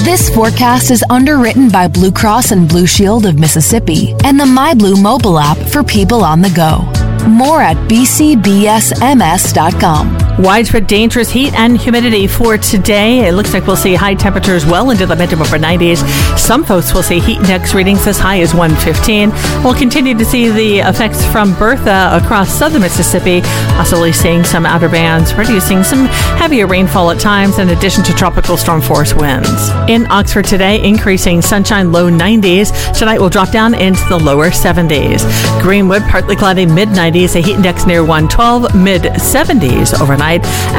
This forecast is underwritten by Blue Cross and Blue Shield of Mississippi and the MyBlue mobile app for people on the go. More at bcbsms.com. Widespread dangerous heat and humidity for today. It looks like we'll see high temperatures well into the mid to upper 90s. Some folks will see heat index readings as high as 115. We'll continue to see the effects from Bertha across southern Mississippi, possibly seeing some outer bands producing some heavier rainfall at times in addition to tropical storm force winds. In Oxford today, increasing sunshine, low 90s. Tonight will drop down into the lower 70s. Greenwood, partly cloudy, mid 90s. A heat index near 112, mid 70s overnight.